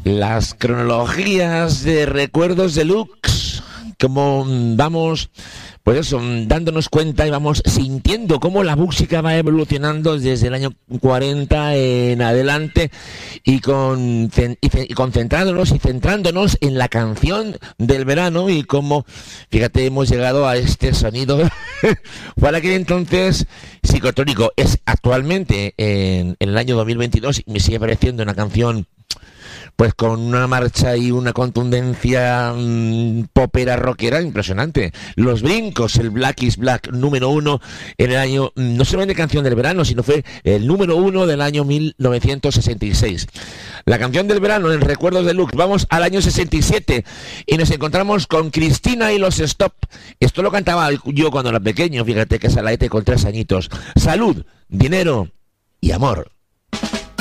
Las cronologías de recuerdos deluxe, como vamos, pues eso, dándonos cuenta y vamos sintiendo cómo la música va evolucionando desde el año 40 en adelante y concentrándonos y centrándonos en la canción del verano y cómo, fíjate, hemos llegado a este sonido para aquel entonces psicotónico. Es actualmente en el año 2022 y me sigue pareciendo una canción pues con una marcha y una contundencia popera rockera impresionante. Los Brincos, el Black is Black, número 1 en el año, no solamente canción del verano, sino fue el número 1 del año 1966. La canción del verano en Recuerdos Deluxe. Vamos al año 67 y nos encontramos con Cristina y los Stop. Esto lo cantaba yo cuando era pequeño, fíjate que Salaete con 3 añitos. Salud, dinero y amor.